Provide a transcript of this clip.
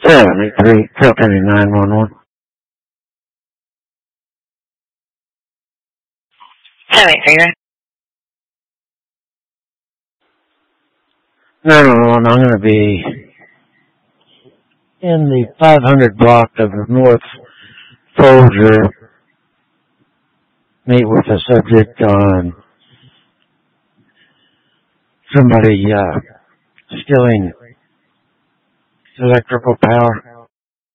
73, Carroll County 911. 783. 911, I'm going to be in the 500 block of North Folger. Meet with a subject on somebody stealing electrical power.